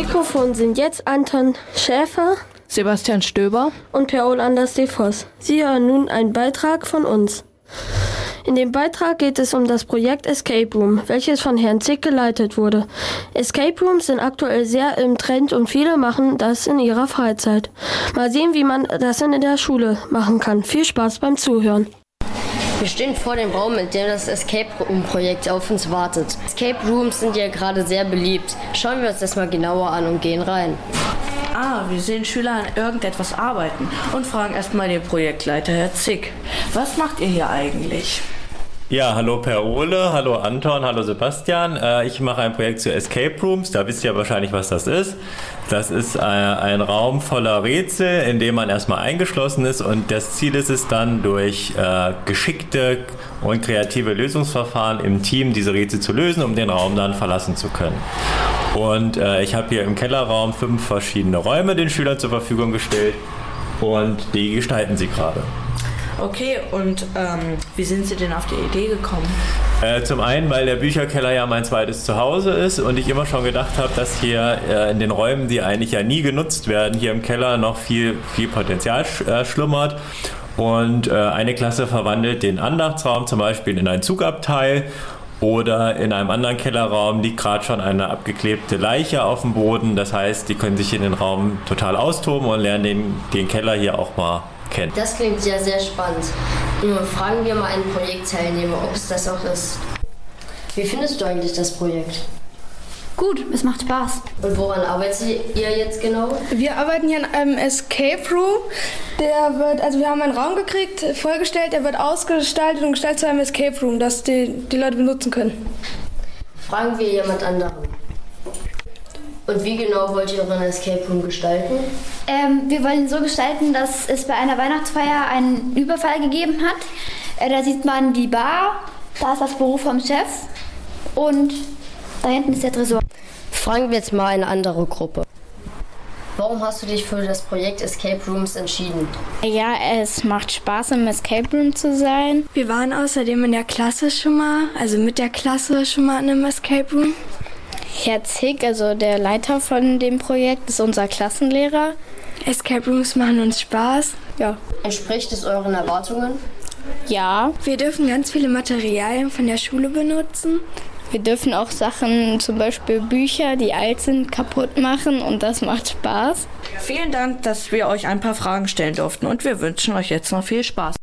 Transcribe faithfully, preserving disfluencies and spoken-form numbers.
Mikrofon sind jetzt Anton Schäfer, Sebastian Stöber und Per-Ol Anders de Vos. Sie hören nun einen Beitrag von uns. In dem Beitrag geht es um das Projekt Escape Room, welches von Herrn Zick geleitet wurde. Escape Rooms sind aktuell sehr im Trend und viele machen das in ihrer Freizeit. Mal sehen, wie man das in der Schule machen kann. Viel Spaß beim Zuhören. Wir stehen vor dem Raum, in dem das Escape Room-Projekt auf uns wartet. Escape Rooms sind ja gerade sehr beliebt. Schauen wir uns das mal genauer an und gehen rein. Ah, wir sehen Schüler an irgendetwas arbeiten und fragen erstmal den Projektleiter, Herr Zick. Was macht ihr hier eigentlich? Ja, hallo Per-Ole, hallo Anton, hallo Sebastian. Äh, ich mache ein Projekt zu Escape Rooms, da wisst ihr wahrscheinlich, was das ist. Das ist äh, ein Raum voller Rätsel, in dem man erstmal eingeschlossen ist und das Ziel ist es dann, durch äh, geschickte und kreative Lösungsverfahren im Team diese Rätsel zu lösen, um den Raum dann verlassen zu können. Und äh, ich habe hier im Kellerraum fünf verschiedene Räume den Schülern zur Verfügung gestellt und die gestalten sie gerade. Okay, und ähm, wie sind Sie denn auf die Idee gekommen? Äh, zum einen, weil der Bücherkeller ja mein zweites Zuhause ist und ich immer schon gedacht habe, dass hier äh, in den Räumen, die eigentlich ja nie genutzt werden, hier im Keller noch viel, viel Potenzial sch- äh, schlummert. Und äh, eine Klasse verwandelt den Andachtsraum zum Beispiel in ein Zugabteil. Oder in einem anderen Kellerraum liegt gerade schon eine abgeklebte Leiche auf dem Boden. Das heißt, die können sich in den Raum total austoben und lernen den, den Keller hier auch mal kennen. Das klingt ja sehr spannend. Nun fragen wir mal einen Projektteilnehmer, ob es das auch ist. Wie findest du eigentlich das Projekt? Gut, es macht Spaß. Und woran arbeitet ihr jetzt genau? Wir arbeiten hier in einem Escape Room. Der wird, also wir haben einen Raum gekriegt, vollgestellt, der wird ausgestaltet und gestaltet zu einem Escape Room, das die, die Leute benutzen können. Fragen wir jemand anderen. Und wie genau wollt ihr euren Escape Room gestalten? Ähm, wir wollen ihn so gestalten, dass es bei einer Weihnachtsfeier einen Überfall gegeben hat. Äh, da sieht man die Bar, da ist das Büro vom Chef und da hinten ist der Tresor. Fragen wir jetzt mal eine andere Gruppe. Warum hast du dich für das Projekt Escape Rooms entschieden? Ja, es macht Spaß, im Escape Room zu sein. Wir waren außerdem in der Klasse schon mal, also mit der Klasse schon mal in einem Escape Room. Herr Zick, also der Leiter von dem Projekt, ist unser Klassenlehrer. Escape Rooms machen uns Spaß. Ja. Entspricht es euren Erwartungen? Ja. Wir dürfen ganz viele Materialien von der Schule benutzen. Wir dürfen auch Sachen, zum Beispiel Bücher, die alt sind, kaputt machen und das macht Spaß. Vielen Dank, dass wir euch ein paar Fragen stellen durften und wir wünschen euch jetzt noch viel Spaß.